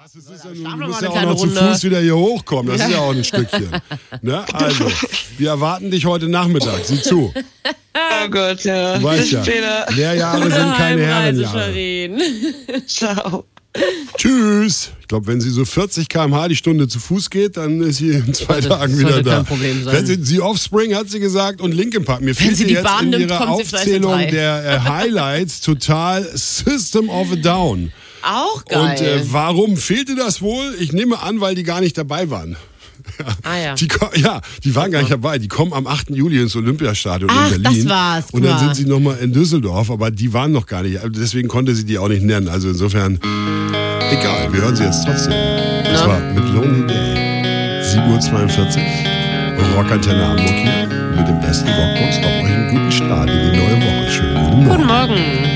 Was? Es ist ja du musst ja auch noch zu Fuß wieder hier hochkommen. Das ist ja auch ein Stückchen. Ne? Also, wir erwarten dich heute Nachmittag. Sieh zu. Oh Gott, ja. Du weißt ja, Lehrjahre sind keine Herrenjahre. Ciao. Tschüss. Ich glaube, wenn sie so 40 km/h die Stunde zu Fuß geht, dann ist sie in 2 Tagen wieder da. Kein Problem sein. Wenn sie Offspring, hat sie gesagt, und Linkin Park. Mir fehlt sie die jetzt Bahn in nimmt, ihrer kommt sie vielleicht Aufzählung in 3. der Highlights total System of a Down. Auch geil. Und warum fehlte das wohl? Ich nehme an, weil die gar nicht dabei waren. Die waren gar nicht dabei. Die kommen am 8. Juli ins Olympiastadion in Berlin. Das war's. Und dann sind sie nochmal in Düsseldorf, aber die waren noch gar nicht. Deswegen konnte sie die auch nicht nennen. Also insofern, egal, wir hören sie jetzt trotzdem. Das war mit Lonely Day. 7:42 Uhr. Rockantenne Hamburg hier mit dem besten Rock. Uns euch einen guten Start in die neue Woche. Schönen guten Morgen. Guten Morgen.